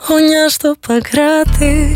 γωνιά στο Παγκράτη.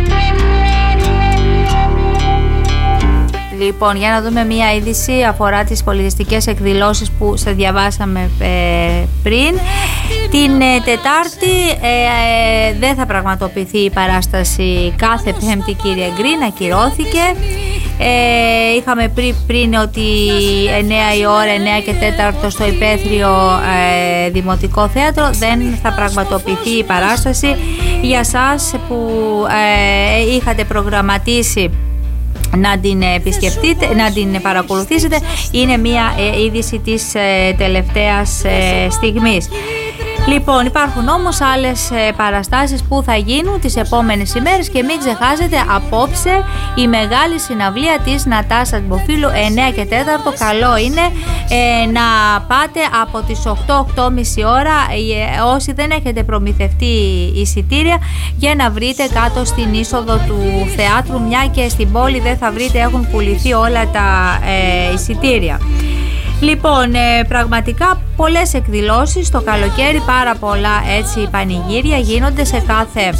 Λοιπόν, για να δούμε μία είδηση, αφορά τις πολιτιστικές εκδηλώσεις που σε διαβάσαμε πριν. Την Τετάρτη δεν θα πραγματοποιηθεί η παράσταση κάθε Πέμπτη, κύριε Γκριν, ακυρώθηκε. Είχαμε πριν ότι 9 η ώρα, 9 και 4 στο Υπαίθριο Δημοτικό Θέατρο δεν θα πραγματοποιηθεί η παράσταση. Για σας που είχατε προγραμματίσει να την επισκεφτείτε, να την παρακολουθήσετε, είναι μια είδηση της τελευταίας στιγμής. Λοιπόν, υπάρχουν όμως άλλες παραστάσεις που θα γίνουν τις επόμενες ημέρες και μην ξεχάσετε απόψε η μεγάλη συναυλία της Νατάσας Μποφίλου 9 και 4. Καλό είναι να πάτε από τις 8-8.30 ώρα όσοι δεν έχετε προμηθευτεί εισιτήρια, για να βρείτε κάτω στην είσοδο του θεάτρου, μια και στην πόλη δεν θα βρείτε, έχουν πουληθεί όλα τα εισιτήρια. Λοιπόν, πραγματικά πολλές εκδηλώσεις το καλοκαίρι, πάρα πολλά έτσι πανηγύρια γίνονται σε κάθε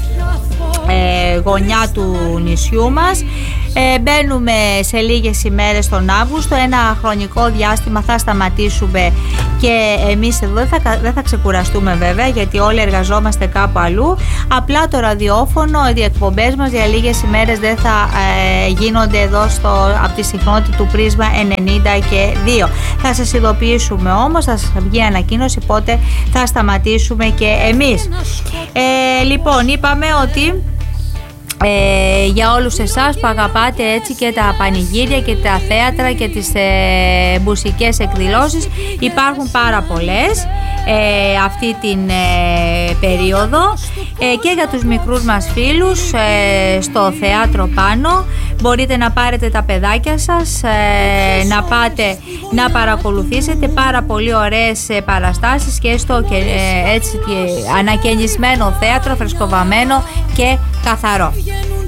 γωνιά του νησιού μας. Μπαίνουμε σε λίγες ημέρες τον Αύγουστο, ένα χρονικό διάστημα θα σταματήσουμε και εμείς εδώ δεν θα ξεκουραστούμε βέβαια, γιατί όλοι εργαζόμαστε κάπου αλλού. Απλά το ραδιόφωνο, οι εκπομπές μας για λίγες ημέρες δεν θα γίνονται εδώ από τη συχνότητα του Πρίσμα 92. Θα σας ειδοποιήσουμε όμως, θα σας βγει ανακοίνωση πότε θα σταματήσουμε και εμείς. Λοιπόν, είπαμε ότι για όλους εσάς που αγαπάτε έτσι και τα πανηγύρια και τα θέατρα και τις μουσικές εκδηλώσεις, υπάρχουν πάρα πολλές αυτή την περίοδο, και για τους μικρούς μας φίλους στο θέατρο πάνω μπορείτε να πάρετε τα παιδάκια σας, να πάτε να παρακολουθήσετε πάρα πολύ ωραίες παραστάσεις και στο έτσι ανακαινισμένο θέατρο, φρεσκοβαμμένο και καθαρό.